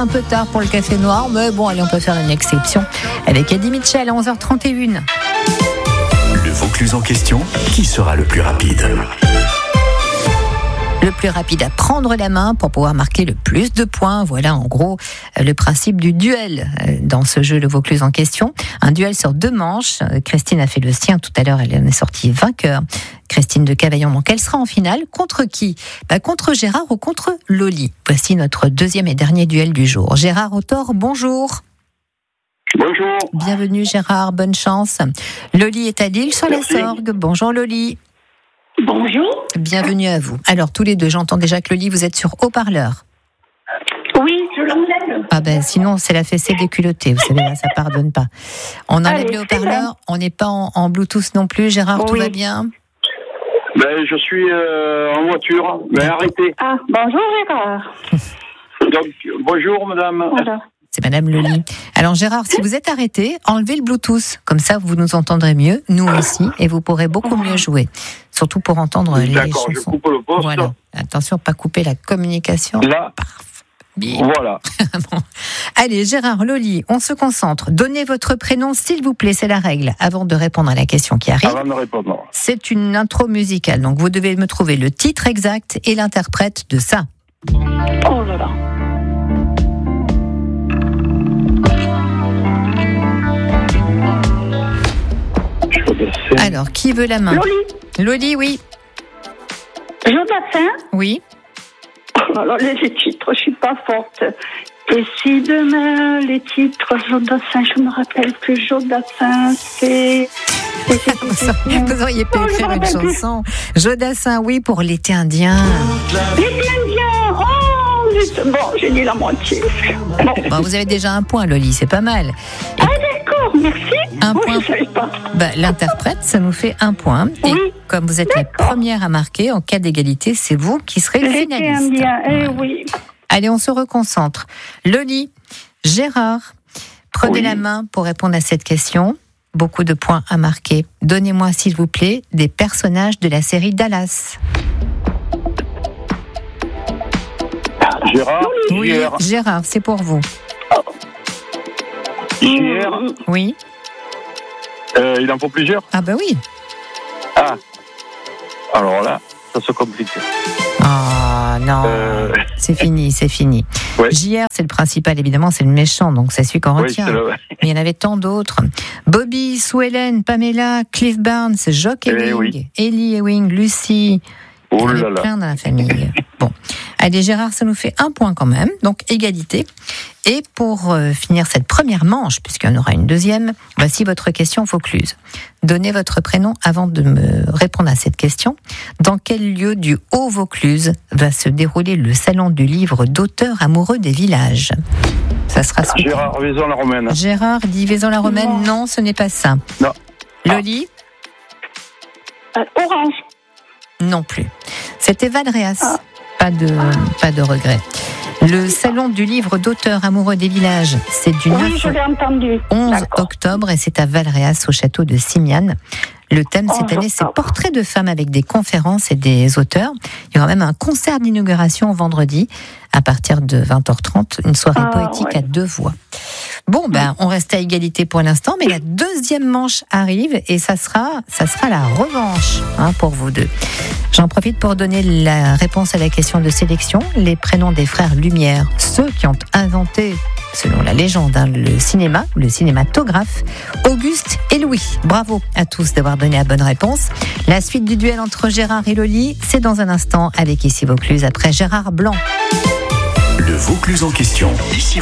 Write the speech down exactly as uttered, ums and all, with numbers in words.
un peu tard pour le café noir, mais bon, allez, on peut faire une exception avec Eddie Mitchell à onze heures trente et une. Le Vaucluse en question, qui sera le plus rapide ? Le plus rapide à prendre la main pour pouvoir marquer le plus de points. Voilà en gros le principe du duel dans ce jeu, le Vaucluse en question. Un duel sur deux manches. Christine a fait le sien tout à l'heure, elle en est sortie vainqueur. Christine de Cavaillon, donc elle sera en finale. Contre qui ? Bah, contre Gérard ou contre Loli. Voici notre deuxième et dernier duel du jour. Gérard Autor, bonjour. Bonjour. Bienvenue Gérard, bonne chance. Loli est à Lille sur la Sorgue. Bonjour Loli. Bonjour. Bienvenue à vous. Alors tous les deux, j'entends déjà que Loli, vous êtes sur haut-parleur. Oui, je l'enlève. Ah ben sinon c'est la fessée des culottés, vous savez là, ça pardonne pas. On enlève Allez, les haut-parleurs, on n'est pas en, en Bluetooth non plus. Gérard, Oui. tout va bien ? Ben, je suis euh, en voiture, mais arrêtez. Ah, bonjour Gérard. Donc, bonjour madame. Voilà. C'est Madame Loli. Alors Gérard, si vous êtes arrêté, enlevez le Bluetooth. Comme ça, vous nous entendrez mieux, nous aussi, et vous pourrez beaucoup mieux jouer. Surtout pour entendre les D'accord, je chansons. coupe le poste. Voilà. Attention, pas couper la communication. Là, Bim. voilà. Bon. Allez, Gérard, Loli, on se concentre. Donnez votre prénom, s'il vous plaît, c'est la règle, avant de répondre à la question qui arrive. Avant de répondre. C'est une intro musicale, donc vous devez me trouver le titre exact et l'interprète de ça. Oh là là. Alors, qui veut la main ? Loli. Loli, oui. Jodassin. Oui. Alors, les titres, je suis pas forte. Et si demain, les titres, Jodassin, je me rappelle que Jodassin, c'est... Vous auriez pu Oh, je écrire me une rappelle plus. chanson. Jodassin, oui, pour l'été indien. Les Indiens. Oh, zut. Bon, j'ai dit la moitié. Bon. Bon, vous avez déjà un point, Loli, c'est pas mal. Ah, d'accord, merci. Un Moi, point. je savais pas. Bah, l'interprète, ça nous fait un point. Et Oui. comme vous êtes la première à marquer, en cas d'égalité, c'est vous qui serez le L'été finaliste. indien, eh Voilà. oui. Allez, on se reconcentre. Loli, Gérard, prenez Oui. la main pour répondre à cette question. Beaucoup de points à marquer. Donnez-moi, s'il vous plaît, des personnages de la série Dallas. Gérard, Oui, J R. Gérard, c'est pour vous. J R. Oui. Euh, il en faut plusieurs. Ah bah oui. Ah. Alors là, ça se complique. Ah non, Euh. c'est fini, c'est fini. Ouais. J R, c'est le principal, évidemment, c'est le méchant, donc c'est celui qu'on Oui, retient. c'est le... Mais il y en avait tant d'autres. Bobby, Sue Ellen, Pamela, Cliff Barnes, Jock Eh Ewing, oui. Ellie Ewing, Lucy. Oh Il y en là avait là. plein dans la famille. Bon. Allez, Gérard, ça nous fait un point quand même, donc égalité. Et pour euh, finir cette première manche, puisqu'il y en aura une deuxième, voici votre question Vaucluse. Donnez votre prénom avant de me répondre à cette question. Dans quel lieu du Haut-Vaucluse va se dérouler le salon du livre d'auteurs amoureux des villages ? Ça sera ce Gérard Vaison-la-Romaine. Gérard dit Vaison-la-Romaine, non. Non. non, ce n'est pas ça. Non. Loli, Euh, Orange. non plus. C'était Valréas. Ah. Pas de, pas de regret. Le salon du livre d'auteurs amoureux des villages, c'est du Oui, neuf je au l'ai entendu. onze D'accord. octobre et c'est à Valréas au château de Simiane. Le thème cette onze année, c'est octobre. portrait de femmes avec des conférences et des auteurs. Il y aura même un concert d'inauguration vendredi à partir de vingt heures trente, une soirée Ah, poétique ouais. à deux voix. Bon, ben, on reste à égalité pour l'instant, mais la deuxième manche arrive et ça sera, ça sera la revanche hein, pour vous deux. J'en profite pour donner la réponse à la question de sélection. Les prénoms des frères Lumière, ceux qui ont inventé, selon la légende, hein, le cinéma, le cinématographe, Auguste et Louis. Bravo à tous d'avoir donné la bonne réponse. La suite du duel entre Gérard et Loli, c'est dans un instant avec Ici Vaucluse après Gérard Blanc. Le Vaucluse en question. Ici